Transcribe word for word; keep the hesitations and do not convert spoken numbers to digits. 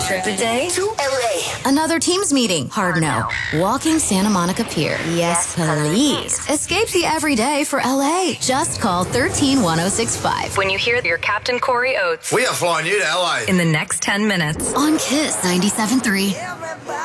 trip a day to L A. Another Teams meeting. Hard no. Walking Santa Monica Pier. Yes, please. Escape the everyday for L A. Just call one three one oh six five. When you hear your Captain Corey Oates We are flying you to L A. in the next ten minutes. On Kiss ninety-seven point three.